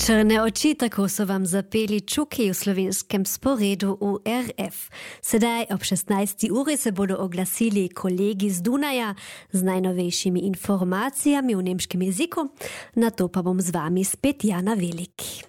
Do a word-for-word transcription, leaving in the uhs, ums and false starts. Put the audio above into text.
Črne oči, tako so vam zapeli Čuki v slovenskem sporedu U R F. Sedaj ob šestnajsti uri se bodo oglasili kolegi z Dunaja z najnovejšimi informacijami v nemškem jeziku. Na to pa bom z vami spet Jana Velik.